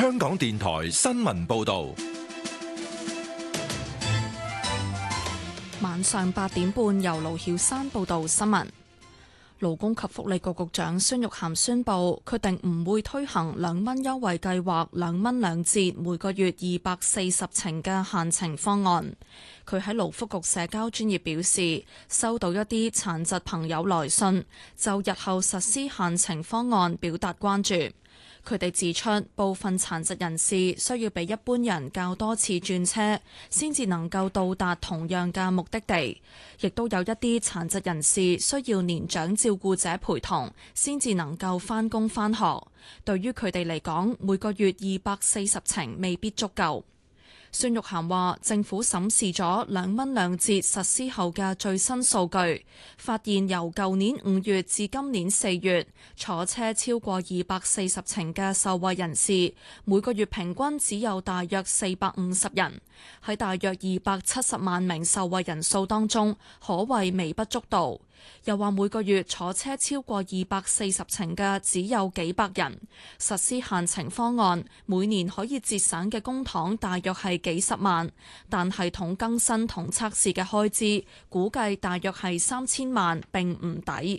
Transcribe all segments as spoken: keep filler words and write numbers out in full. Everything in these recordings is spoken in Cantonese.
香港電台新聞報道。 晚上八點半，由盧曉山報道新聞。勞工及福利局局長孫玉菡宣布，決定唔會推行兩蚊優惠計劃，兩蚊兩折，每個月二百四十程嘅限程方案。佢喺勞福局社交專頁表示，收到一啲殘疾朋友來信，就日後實施限程方案表達關注。佢哋指出，部分殘疾人士需要比一般人較多次轉車，先至能夠到達同樣嘅目的地，亦都有一啲殘疾人士需要年長照顧者陪同，先至能夠返工返學。對於佢哋嚟講，每個月二百四十程未必足夠。孫玉菡話：政府審視咗兩蚊兩折實施後嘅最新數據，發現由舊年五月至今年四月，坐車超過二百四十程嘅受惠人士，每個月平均只有大約四百五十人。喺大約二百七十萬名受惠人數當中，可謂微不足道。又話每個月坐車超過二百四十程嘅只有幾百人，實施限程方案，每年可以節省嘅公帑大約係幾十萬，但系統更新同測試嘅開支估計大約係三千萬，並唔抵。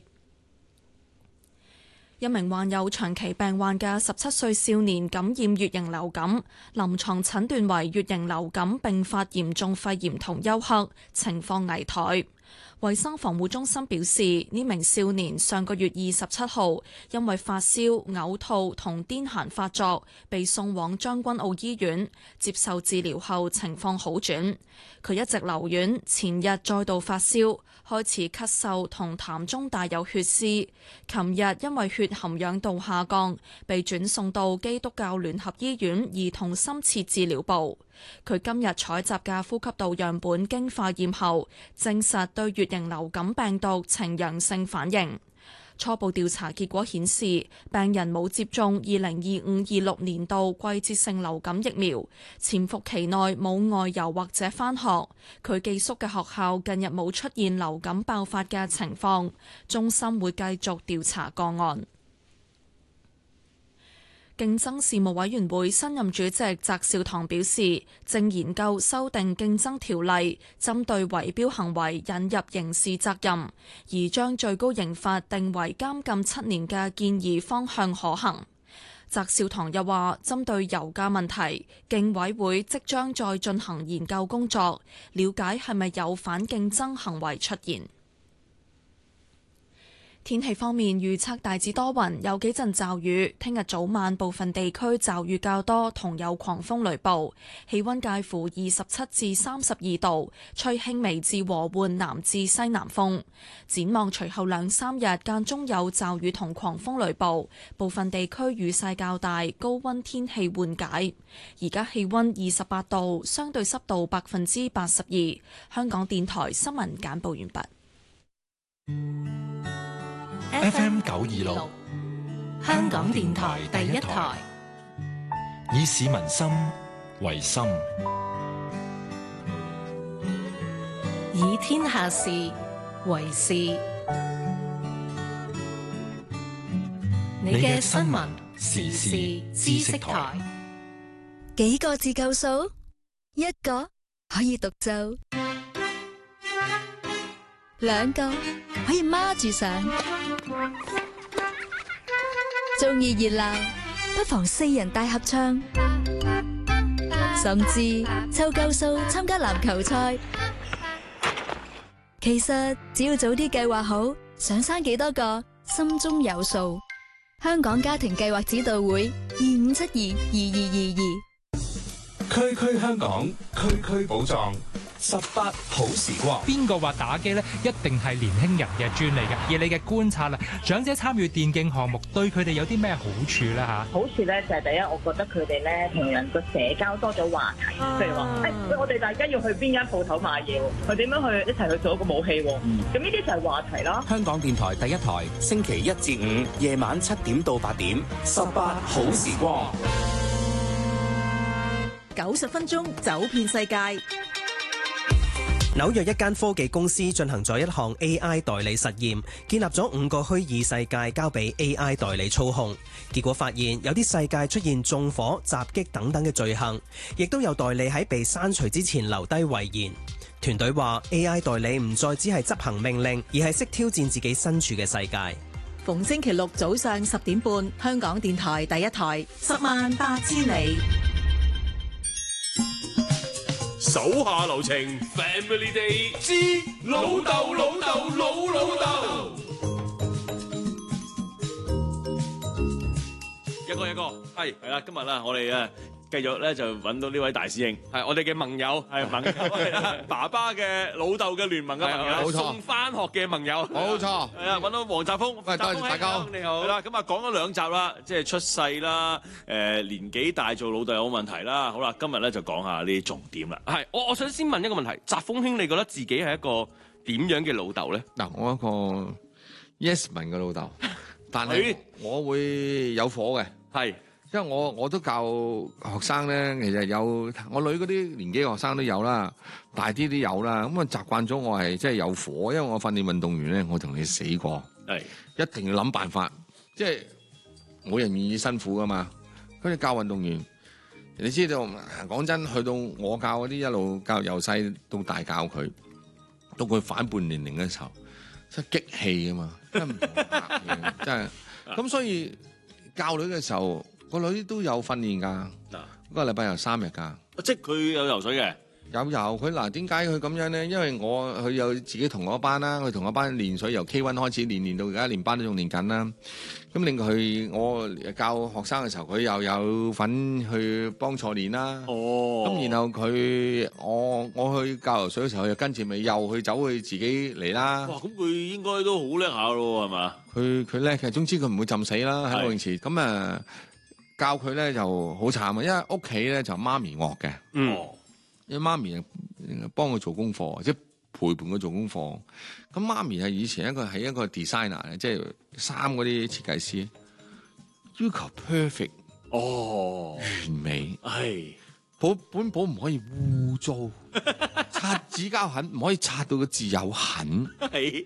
一名患有長期病患嘅十七歲少年感染乙型流感，臨床診斷為乙型流感併發嚴重肺炎同休克，情況危殆。衛生防護中心表示，呢名少年上個月二十七號因為發燒、嘔吐同癲癇發作，被送往將軍澳醫院接受治療後，情況好轉。佢一直留院，前日再度發燒，開始咳嗽同痰中帶有血絲。琴日因為血含氧度下降，被轉送到基督教聯合醫院兒童深切治療部。佢今日採集嘅呼吸道樣本經化驗後，證實對乙型流感病毒呈陽性反應。初步調查結果顯示，病人冇接種二零二五二六年度季節性流感疫苗，潛伏期內冇外遊或者返學。佢寄宿嘅學校近日冇出現流感爆發嘅情況，中心會繼續調查個案。競爭事務委員會新任主席翟紹唐表示，正研究修訂競爭條例，針對圍標行為引入刑事責任，而將最高刑罰定為監禁七年嘅建議方向可行。翟紹唐又話，針對油價問題，競委會即將再進行研究工作，了解係咪有反競爭行為出現。天氣方面，預測大致多雲，有幾陣驟雨。聽日早晚部分地區驟雨較多，同有狂風雷暴。氣溫介乎二十七至三十二度，吹輕微至和緩南至西南風。展望隨後兩三日間中有驟雨同狂風雷暴，部分地區雨勢較大，高溫天氣緩解。而家氣溫二十八度，相對濕度百分之八十二。香港電台新聞簡報完畢。 F M 九二六， 香港電台第一台， 以市民心為心， 以天下事為事。你嘅新聞時事知識台， 幾個字夠數？一個可以獨奏，兩個可以孖住上。中意熱鬧，不妨四人大合唱，甚至湊夠數參加籃球賽。其實只要早啲計劃好，想生幾多個，心中有數。香港家庭計劃指導會二五七二二二二二。 區區香港，區區寶藏。十八好時光， 邊個話打機呢？一定係年輕人嘅專利嘅。而你嘅觀察啦，長者參與電競項目對佢哋有啲咩好處呢？嚇， 好處咧就係第一，我覺得佢哋咧同人個社交多咗話題，譬如話，誒、哎，我哋大家要去邊間鋪頭買嘢，佢點樣去一齊去做一個武器？咁呢啲就係話題啦。 香港電台第一台，星期一至五夜晚七點到八點，十八好時光， 九十分鐘走遍世界。 紐約一間科技公司進行咗一項 A I 代理實驗，建立咗五個虛擬世界交俾 A I 代理操控。結果發現有啲世界出現縱火、襲擊等等嘅罪行，亦都有代理喺被刪除之前留低遺言。團隊話 A I 代理唔再只係執行命令，而係識挑戰自己身處嘅世界。 逢星期六早上十點半，香港電台第一台，十萬八千里。 手下留情 ，Family Day 之老豆老豆老老豆。 一個一個，係係啦，今日啦，我哋誒繼續咧就揾到呢位大師兄，係我哋嘅盟友，係盟友，係啦，爸爸嘅老豆嘅聯盟嘅盟友，送翻學嘅盟友，冇錯，係啊，揾到黃澤鋒，喂，多謝大家，你好，係啦，咁啊講咗兩集啦，即係出世啦，誒年紀大做老豆有冇問題啦，好啦，今日咧就講下呢啲重點啦，係，我我想先問一個問題，澤鋒兄，你覺得自己係一個點樣嘅老豆咧？ 嗱，我一個 yes 文嘅老豆，但係我會有火嘅。係，因為我我都教學生咧，其實有我女嗰啲年紀嘅學生都有啦，大啲都有啦。咁啊習慣咗我係即係有火，因為我訓練運動員咧，我同你死過，係一定要諗辦法，即係冇人願意辛苦噶嘛。佢哋教運動員，你知道講真，去到我教嗰啲一路教由細到大教佢，到佢反叛年齡嘅時候，真係激氣啊嘛，真係唔同客嘅，真係咁所以。教女嘅時候，個女都有訓練㗎，嗰個禮拜有三日㗎。 即係佢有游水嘅， 有游佢嗱。點解佢咁樣咧？因為我佢有自己同學班啦，佢同學班練水由 K 一開始練練到而家連班都仲練緊啦。咁另外佢我教學生嘅時候，佢又有份去幫助練啦。哦，咁然後佢我我去教游水嘅時候，又跟住咪又去走去自己嚟啦。 哇！咁佢應該都好叻下咯，係嘛？ 佢佢叻，其實總之佢唔會浸死啦喺泳池。咁啊教佢咧就好慘啊，因為屋企咧就媽咪惡嘅。嗯，因為媽咪幫佢做功課，即係陪伴佢做功課。咁媽咪係以前一個係一個 designer， 即係衫嗰啲設計師，要求 perfect， 哦，完美，係本本簿唔可以污糟，擦紙膠痕唔可以擦到個字有痕，係。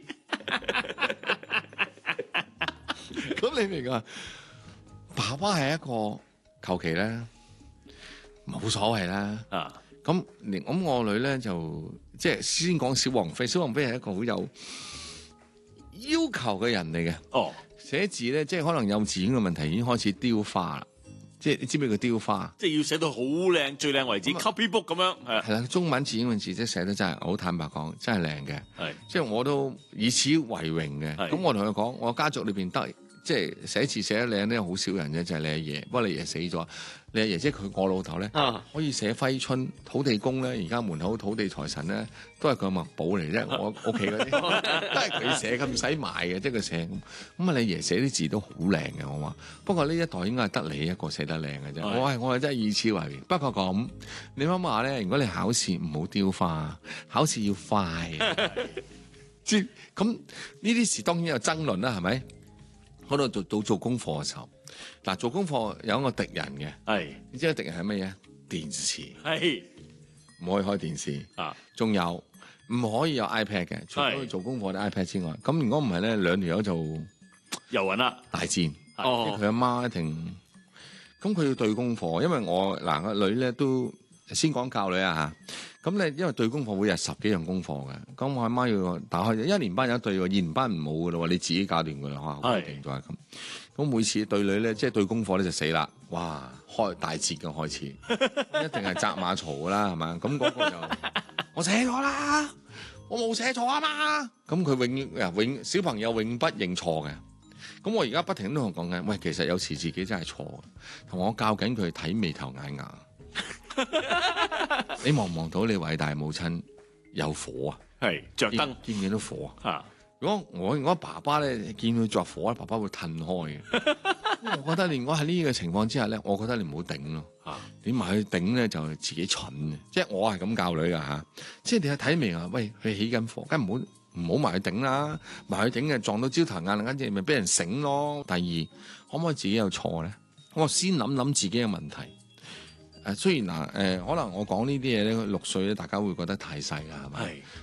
咁你明啊？爸爸係一個求其咧，冇所謂啦。啊，咁咁我女咧就即係先講小王妃。小王妃係一個好有要求嘅人嚟嘅。哦，寫字咧，即係可能幼稚園嘅問題已經開始雕花啦。即係你知唔知佢雕花？即係要寫到好靚，最靚為止 ，copybook 咁樣。係係啦，中文字英文字即係寫得真係好坦白講，真係靚嘅。係，即係我都以此為榮嘅。咁我同佢講，我家族裏邊得。即係寫字寫得靚咧，好少人嘅就係、是、你阿爺。不過你阿爺死咗，你阿爺即係佢我老豆咧，啊、可以寫揮春、土地公咧。而家門口土地財神咧，都係佢墨寶嚟啫。我屋企嗰啲都係佢寫，佢唔使買嘅，即係佢寫咁。咁啊，你阿爺寫啲字都好靚嘅，我話。不過呢一代應該係得你一個寫得靚嘅啫。我係我係真係以此為榮。不過咁，你媽媽咧，如果你考試唔好雕花，考試要快。即咁呢啲事當然有爭論啦，係咪？嗰度做到做功課嘅時候，嗱做功課有一個敵人嘅，係你知道敵人係乜嘢？電視係唔可以開電視啊，仲有唔可以有 iPad 嘅，除咗做功課啲 iPad 之外，咁如果唔係咧，兩條友就遊魂啦，大戰，哦，佢阿媽一定，咁佢要對功課，因為我嗱個女咧都先講教女啊嚇，咁咧因為對功課每日十幾樣功課嘅，咁我阿媽要打開，一年班有一對喎，二年班唔冇噶咯喎，你自己搞掂噶啦嚇，係定咗係咁。咁每次對女咧，即係對功課咧就死啦，哇開大節嘅開始，一定係責罵嘈噶啦係嘛，咁嗰個就我寫咗啦，我冇寫錯啊嘛，咁佢永遠永小朋友永不認錯嘅。咁我而家不停都同佢講緊，喂，其實有時自己真係錯嘅，同我教緊佢睇眉頭眼牙。你望唔望到你偉大母親有火啊？係着燈，見唔見到火啊？啊！如果我如果爸爸咧見佢着火咧，爸爸會褪開嘅。我覺得你如果喺呢個情況之下咧，我覺得你唔好頂咯。啊！你埋去頂咧就自己蠢嘅。即係我係咁教女噶吓。即係你睇明啊？喂，佢起緊火，梗係唔好唔好埋去頂啦。埋去頂嘅撞到焦頭爛額，跟住咪俾人醒咯。第二，可唔可以自己有錯咧？我先諗諗自己嘅問題。誒雖然嗱誒、呃，可能我講呢啲嘢咧，六歲咧，大家會覺得太細啦，係咪？